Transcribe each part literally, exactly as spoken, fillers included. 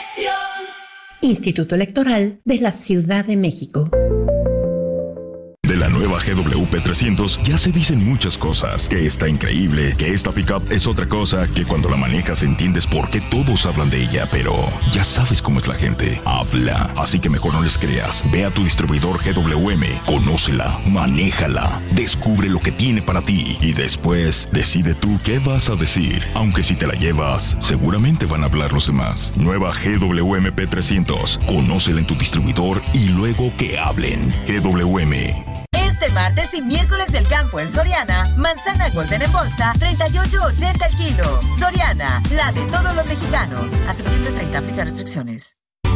elección. Instituto Electoral de la Ciudad de México. De la nueva G W P trescientos ya se dicen muchas cosas, que está increíble, que esta pickup es otra cosa, que cuando la manejas entiendes por qué todos hablan de ella, pero ya sabes cómo es la gente, habla, así que mejor no les creas, ve a tu distribuidor G W M, conócela, manéjala, descubre lo que tiene para ti y después decide tú qué vas a decir, aunque si te la llevas, seguramente van a hablar los demás. Nueva G W M P trescientos, conócela en tu distribuidor y luego que hablen. G W M. Este martes y miércoles del campo en Soriana, manzana Golden en bolsa, treinta y ocho ochenta el kilo. Soriana, la de todos los mexicanos. A septiembre treinta, aplica restricciones.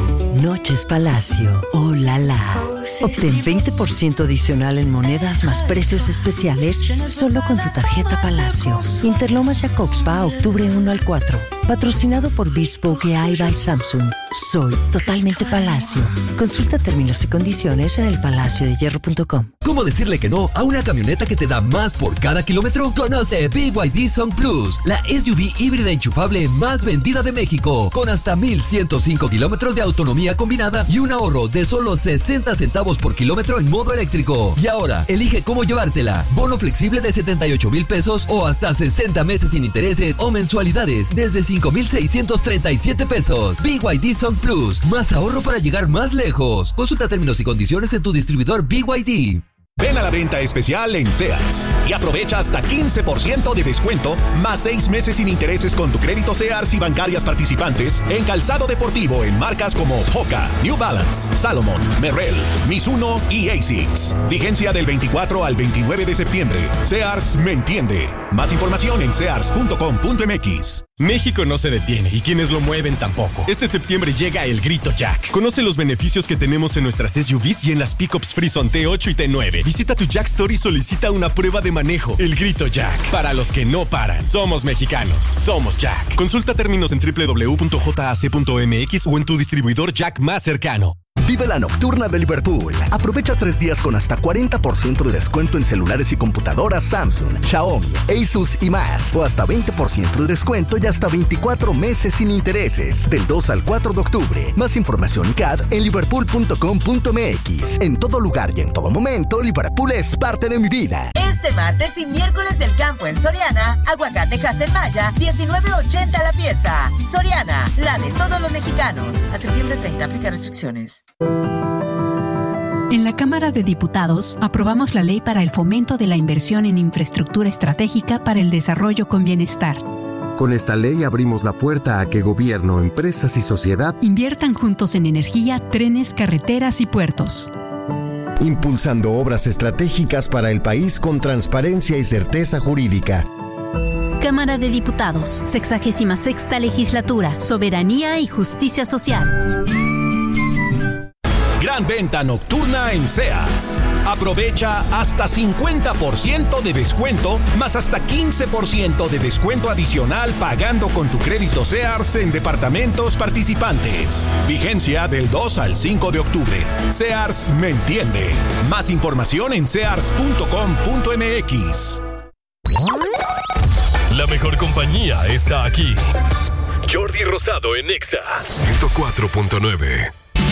Noches Palacio, oh la la. Obtén veinte por ciento adicional en monedas más precios especiales solo con tu tarjeta Palacio. Interlomas Jacobspa, octubre uno al cuatro. Patrocinado por Bespoke A I by Samsung. Soy totalmente Palacio. Consulta términos y condiciones en el palacio de hierro punto com. ¿Cómo decirle que no a una camioneta que te da más por cada kilómetro? Conoce B Y D Song Plus, la S U V híbrida enchufable más vendida de México, con hasta mil ciento cinco kilómetros de autonomía combinada y un ahorro de solo sesenta centavos por kilómetro en modo eléctrico. Y ahora, elige cómo llevártela. Bono flexible de setenta y ocho mil pesos o hasta sesenta meses sin intereses o mensualidades desde cinco mil seiscientos treinta y siete pesos. B Y D Song Plus, más ahorro para llegar más lejos. Consulta términos y condiciones en tu distribuidor B Y D. Ven a la venta especial en Sears y aprovecha hasta quince por ciento de descuento más seis meses sin intereses con tu crédito Sears y bancarias participantes en calzado deportivo en marcas como Hoka, New Balance, Salomon, Merrell, Mizuno y Asics. Vigencia del veinticuatro al veintinueve de septiembre. Sears me entiende. Más información en sears punto com punto m x. México no se detiene y quienes lo mueven tampoco. Este septiembre llega el Grito Jack. Conoce los beneficios que tenemos en nuestras S U Vs y en las pickups Frison T ocho y T nueve. Visita tu Jack Store y solicita una prueba de manejo. El Grito Jack. Para los que no paran. Somos mexicanos. Somos Jack. Consulta términos en doble u doble u doble u punto jac punto m x o en tu distribuidor Jack más cercano. Vive la nocturna de Liverpool. Aprovecha tres días con hasta cuarenta por ciento de descuento en celulares y computadoras Samsung, Xiaomi, Asus y más. O hasta veinte por ciento de descuento y hasta veinticuatro meses sin intereses. Del dos al cuatro de octubre. Más información y C A D en liverpool punto com punto m x. En todo lugar y en todo momento, Liverpool es parte de mi vida. Este martes y miércoles del campo en Soriana, aguacate Maya, diecinueve ochenta la pieza. Soriana, la de todos los mexicanos. A septiembre treinta, aplica restricciones. En la Cámara de Diputados aprobamos la ley para el fomento de la inversión en infraestructura estratégica para el desarrollo con bienestar. Con esta ley abrimos la puerta a que gobierno, empresas y sociedad inviertan juntos en energía, trenes, carreteras y puertos. Impulsando obras estratégicas para el país con transparencia y certeza jurídica. Cámara de Diputados, sexagésima sexta legislatura, soberanía y justicia social. Gran venta nocturna en Sears. Aprovecha hasta cincuenta por ciento de descuento más hasta quince por ciento de descuento adicional pagando con tu crédito Sears en departamentos participantes. Vigencia del dos al cinco de octubre. Sears me entiende. Más información en sears punto com punto m x. La mejor compañía está aquí. Jordi Rosado en Exa ciento cuatro punto nueve.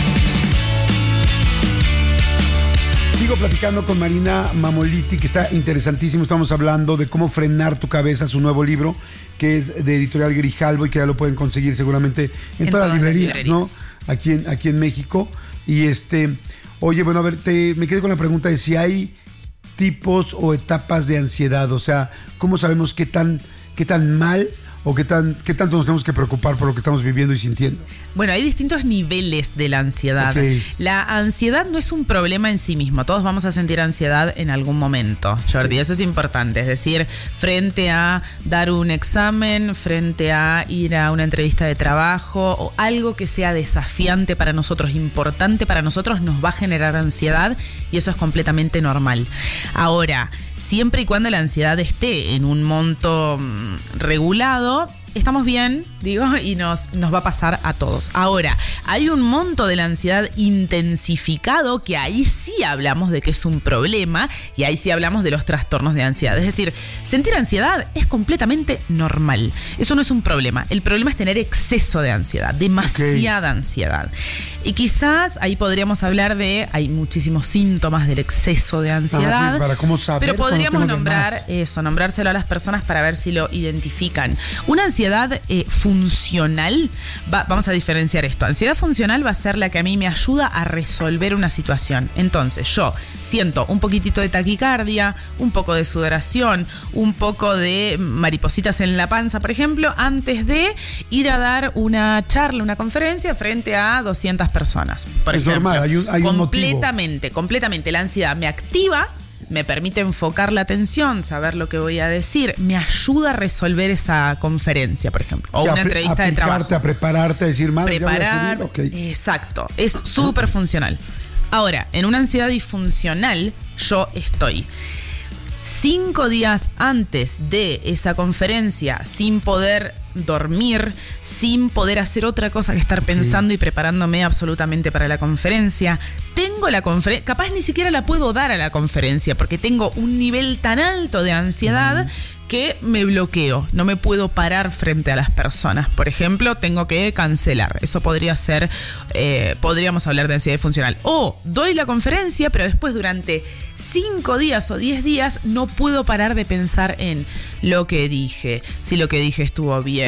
Sigo platicando con Marina Mamoliti, que está interesantísimo. Estamos hablando de cómo frenar tu cabeza, su nuevo libro, que es de Editorial Grijalbo y que ya lo pueden conseguir seguramente en, en todas, todas las librerías, librerías, ¿no? Aquí en, aquí en México. Y este, oye, bueno, a ver, te, me quedé con la pregunta de si hay tipos o etapas de ansiedad. O sea, ¿cómo sabemos qué tan, qué tan mal o qué, tan, qué tanto nos tenemos que preocupar por lo que estamos viviendo y sintiendo? Bueno, hay distintos niveles de la ansiedad. Okay. La ansiedad no es un problema en sí mismo. Todos vamos a sentir ansiedad en algún momento, Jordi. Okay. Eso es importante. Es decir, frente a dar un examen, frente a ir a una entrevista de trabajo o algo que sea desafiante para nosotros, importante para nosotros, nos va a generar ansiedad y eso es completamente normal. Ahora, siempre y cuando la ansiedad esté en un monto regulado, estamos bien, digo, y nos, nos va a pasar a todos. Ahora, hay un monto de la ansiedad intensificado que ahí sí hablamos de que es un problema y ahí sí hablamos de los trastornos de ansiedad. Es decir, sentir ansiedad es completamente normal. Eso no es un problema. El problema es tener exceso de ansiedad, demasiada okay. ansiedad. Y quizás ahí podríamos hablar de, hay muchísimos síntomas del exceso de ansiedad. Ah, sí, para cómo saber, pero podríamos nombrar eso, nombrárselo a las personas para ver si lo identifican. Una ansiedad eh, funcional, va, vamos a diferenciar esto. Ansiedad funcional va a ser la que a mí me ayuda a resolver una situación. Entonces, yo siento un poquitito de taquicardia, un poco de sudoración, un poco de maripositas en la panza, por ejemplo, antes de ir a dar una charla, una conferencia frente a doscientas personas. Por es ejemplo, normal, hay un, hay un completamente, motivo. completamente. La ansiedad me activa, me permite enfocar la atención, saber lo que voy a decir, me ayuda a resolver esa conferencia, por ejemplo, o una entrevista de trabajo. A prepararte, a decir, madre, Preparar, ya voy a subir. Okay. Exacto, es súper funcional. Ahora, en una ansiedad disfuncional, yo estoy cinco días antes de esa conferencia sin poder dormir, sin poder hacer otra cosa que estar pensando sí. y preparándome absolutamente para la conferencia. Tengo la conferencia, capaz ni siquiera la puedo dar a la conferencia porque tengo un nivel tan alto de ansiedad mm. que me bloqueo, no me puedo parar frente a las personas. Por ejemplo, tengo que cancelar. Eso podría ser, eh, podríamos hablar de ansiedad funcional. O doy la conferencia, pero después durante cinco días o diez días no puedo parar de pensar en lo que dije, si lo que dije estuvo bien,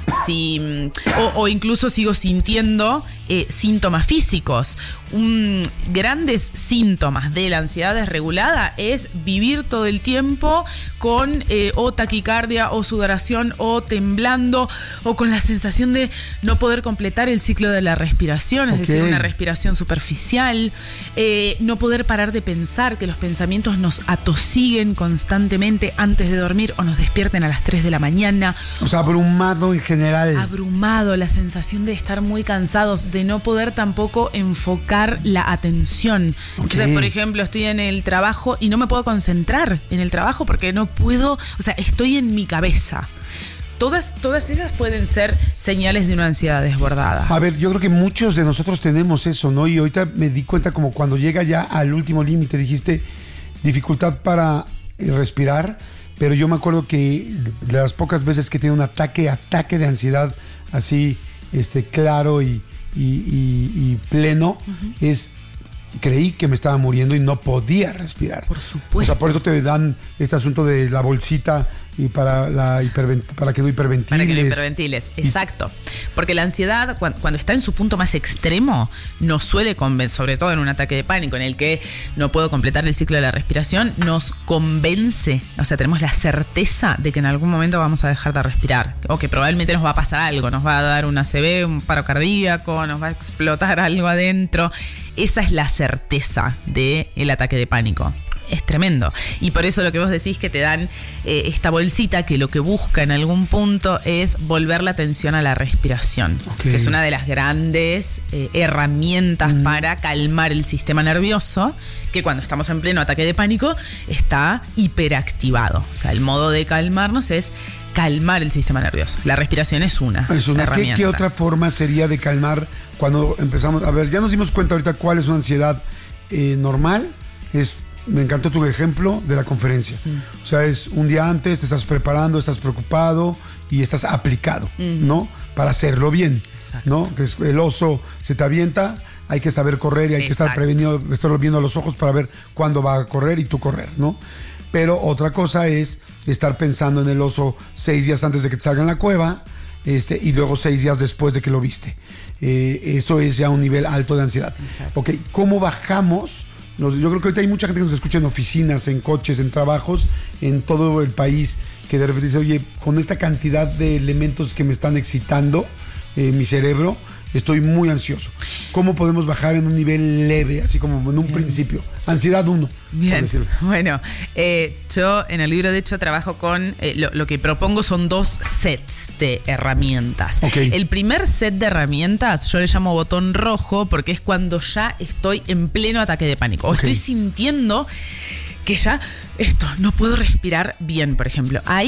si, o, o incluso sigo sintiendo eh, síntomas físicos. Un, grandes síntomas de la ansiedad desregulada es vivir todo el tiempo con eh, o taquicardia o sudoración o temblando o con la sensación de no poder completar el ciclo de la respiración, es okay. decir, una respiración superficial, eh, no poder parar de pensar, que los pensamientos nos atosiguen constantemente antes de dormir o nos despierten a las tres de la mañana. O sea, abrumado en general. Abrumado, la sensación de estar muy cansados, de no poder tampoco enfocar la atención. Okay. Entonces, por ejemplo, estoy en el trabajo y no me puedo concentrar en el trabajo porque no puedo, o sea, estoy en mi cabeza. Todas, todas esas pueden ser señales de una ansiedad desbordada. A ver, yo creo que muchos de nosotros tenemos eso, ¿no? Y ahorita me di cuenta como cuando llega ya al último límite, dijiste dificultad para respirar, pero yo me acuerdo que de las pocas veces que tiene un ataque, ataque de ansiedad así, este, claro y, y, y, y pleno, uh-huh. es... creí que me estaba muriendo y no podía respirar. Por supuesto. O sea, por eso te dan este asunto de la bolsita y para la hipervent- para que no hiperventiles. Para que no hiperventiles, exacto. Porque la ansiedad, cuando, cuando está en su punto más extremo, nos suele convencer, sobre todo en un ataque de pánico en el que no puedo completar el ciclo de la respiración, nos convence, o sea, tenemos la certeza de que en algún momento vamos a dejar de respirar, o que probablemente nos va a pasar algo, nos va a dar un A C V, un paro cardíaco, nos va a explotar algo adentro. Esa es la certeza del ataque de pánico. Es tremendo. Y por eso lo que vos decís que te dan eh, esta bolsita que lo que busca en algún punto es volver la atención a la respiración, okay. que es una de las grandes eh, herramientas mm. para calmar el sistema nervioso, que cuando estamos en pleno ataque de pánico está hiperactivado. O sea, el modo de calmarnos es calmar el sistema nervioso. La respiración es una, es una herramienta. ¿Qué, ¿Qué otra forma sería de calmar cuando empezamos? A ver, ya nos dimos cuenta ahorita cuál es una ansiedad eh, normal. Es Me encantó tu ejemplo de la conferencia. Sí. O sea, es un día antes, te estás preparando, estás preocupado y estás aplicado, uh-huh. ¿no? Para hacerlo bien, exacto. ¿no? Que es el oso se te avienta, hay que saber correr y hay exacto. que estar prevenido, estar viendo a los ojos para ver cuándo va a correr y tú correr, ¿no? Pero otra cosa es estar pensando en el oso seis días antes de que te salga en la cueva, este, y luego seis días después de que lo viste. Eh, eso es ya un nivel alto de ansiedad. Exacto. Ok, ¿cómo bajamos? Yo creo que ahorita hay mucha gente que nos escucha en oficinas, en coches, en trabajos, en todo el país, que de repente dice, oye, con esta cantidad de elementos que me están excitando eh, mi cerebro, estoy muy ansioso. ¿Cómo podemos bajar en un nivel leve, así como en un Bien. principio? Ansiedad uno. Bien, bueno, eh, yo en el libro de hecho trabajo con, eh, lo, lo que propongo son dos sets de herramientas. Okay. El primer set de herramientas yo le llamo botón rojo porque es cuando ya estoy en pleno ataque de pánico. O okay. estoy sintiendo que ya esto, no puedo respirar bien, por ejemplo. Ahí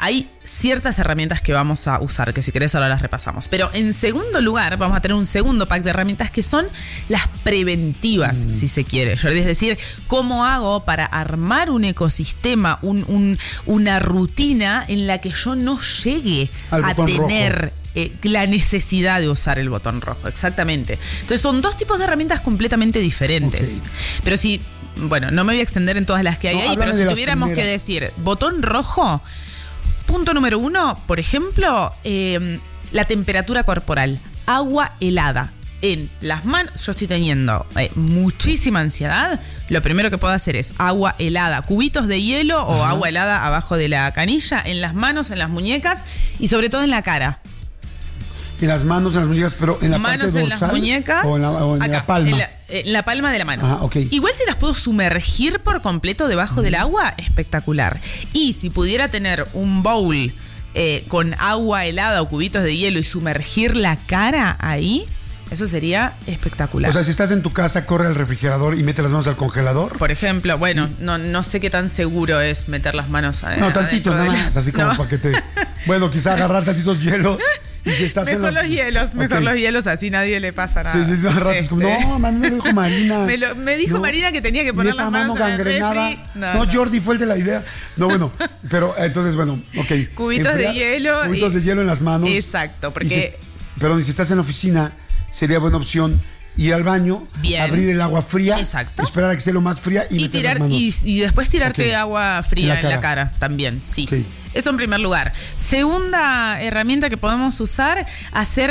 hay ciertas herramientas que vamos a usar, que si querés ahora las repasamos. Pero en segundo lugar, vamos a tener un segundo pack de herramientas que son las preventivas, mm. si se quiere. Es decir, ¿cómo hago para armar un ecosistema, un, un, una rutina en la que yo no llegue Al a tener eh, la necesidad de usar el botón rojo? Exactamente. Entonces son dos tipos de herramientas completamente diferentes. Okay. Pero si, bueno, no me voy a extender en todas las que hay no, ahí, pero si tuviéramos primeras. que decir botón rojo... Punto número uno, por ejemplo, eh, la temperatura corporal. Agua helada en las manos. Yo estoy teniendo eh, muchísima ansiedad. Lo primero que puedo hacer es agua helada, cubitos de hielo Ajá. o agua helada abajo de la canilla, en las manos, en las muñecas y sobre todo en la cara. En las manos, en las muñecas, pero en la manos parte dorsal. En las muñecas. O en la, o en acá, la palma. En la, en la palma de la mano. Ah, okay. Igual si las puedo sumergir por completo debajo mm. del agua, espectacular. Y si pudiera tener un bowl eh, con agua helada o cubitos de hielo y sumergir la cara ahí, eso sería espectacular. O sea, si estás en tu casa, corre al refrigerador y mete las manos al congelador. Por ejemplo, bueno, y... no, no sé qué tan seguro es meter las manos adentro. No, tantito nada más, así como no. para que te... Bueno, quizá agarrar tantitos hielos. Y si estás mejor en la... los hielos, mejor okay. los hielos, así nadie le pasa nada. Sí, sí, no, rato, este... como, no, a mí me lo dijo Marina. me, lo, me dijo no. Marina que tenía que poner las manos mano en el refri. No, no, Jordi fue el de la idea. No, bueno, pero entonces, bueno, ok. Cubitos Enfriar, de hielo. Cubitos y... de hielo en las manos. Exacto, porque... Y si, perdón, y si estás en la oficina, sería buena opción ir al baño, Bien. abrir el agua fría, Exacto. esperar a que esté lo más fría y, y meter tirar las manos. Y, y después tirarte okay. agua fría en la, en la cara también, sí. Okay. Eso en primer lugar. Segunda herramienta que podemos usar, hacer